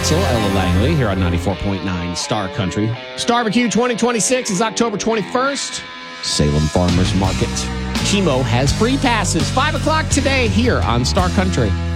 Wetzel, Ella Langley, here on 94.9 Star Country. Starbecue 2026 is October 21st. Salem Farmers Market. Chemo has free passes. 5 o'clock today here on Star Country.